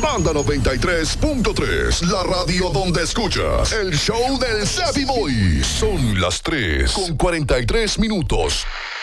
Banda 93.3, la radio donde escuchas el show del Savvy Boy. Son las 3:43.